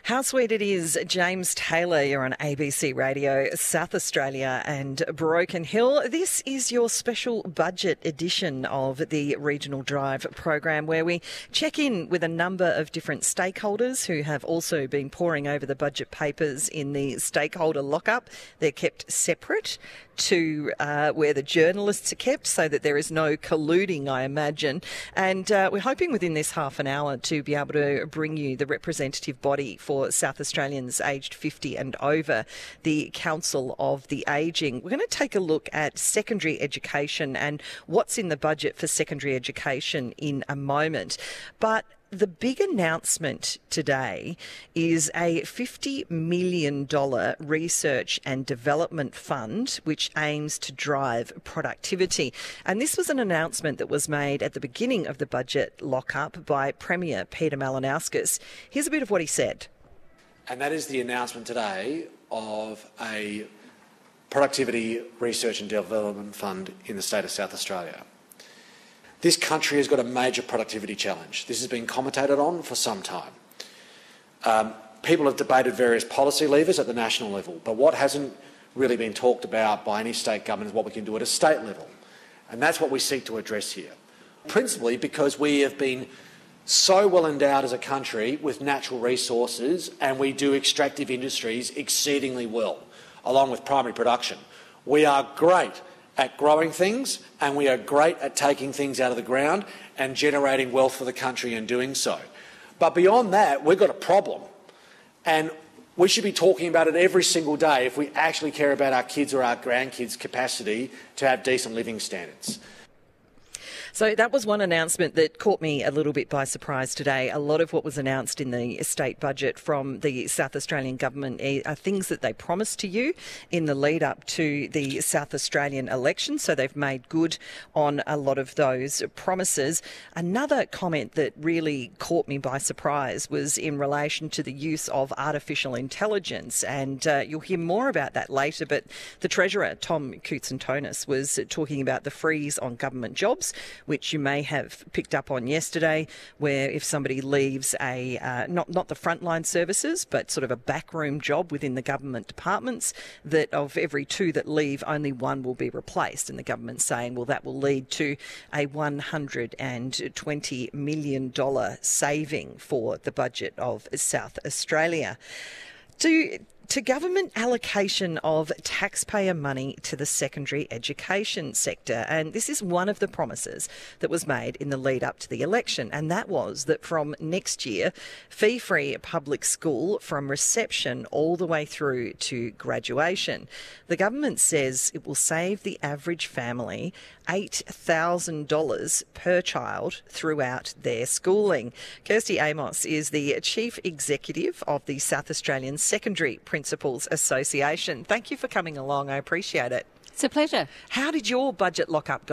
How sweet it is. James Taylor, you're on ABC Radio, South Australia and Broken Hill. This is your special budget edition of the Regional Drive program, where we check in with a number of different stakeholders who have also been poring over the budget papers in the stakeholder lockup. They're kept separate to where the journalists are kept, so that there is no colluding, I imagine. And we're hoping within this half an hour to be able to bring you the representative body for South Australians aged 50 and over, the Council of the Ageing. We're going to take a look at secondary education and what's in the budget for secondary education in a moment. But the big announcement today is a $50 million research and development fund which aims to drive productivity. And this was an announcement that was made at the beginning of the budget lockup by Premier Peter Malinauskas. Here's a bit of what he said. And that is the announcement today of a productivity research and development fund in the state of South Australia. This country has got a major productivity challenge. This has been commentated on for some time. People have debated various policy levers at the national level, but what hasn't really been talked about by any state government is what we can do at a state level. And that's what we seek to address here. Principally because we have been so well endowed as a country with natural resources, and we do extractive industries exceedingly well, along with primary production. We are great at growing things, and we are great at taking things out of the ground and generating wealth for the country and doing so. But beyond that, we've got a problem, and we should be talking about it every single day if we actually care about our kids or our grandkids' capacity to have decent living standards. So that was one announcement that caught me a little bit by surprise today. A lot of what was announced in the state budget from the South Australian government are things that they promised to you in the lead up to the South Australian election. So they've made good on a lot of those promises. Another comment that really caught me by surprise was in relation to the use of artificial intelligence. And you'll hear more about that later. But the Treasurer, Tom Koutsantonis, was talking about the freeze on government jobs, which you may have picked up on yesterday, where if somebody leaves a, not the frontline services, but sort of a backroom job within the government departments, that of every two that leave, only one will be replaced. And the government's saying, well, that will lead to a $120 million saving for the budget of South Australia. To government allocation of taxpayer money to the secondary education sector. And this is one of the promises that was made in the lead up to the election. And that was that from next year, fee-free public school from reception all the way through to graduation. The government says it will save the average family $8,000 per child throughout their schooling. Kirsty Amos is the Chief Executive of the South Australian Secondary Principals Association. Thank you for coming along. I appreciate it. It's a pleasure. How did your budget lockup go?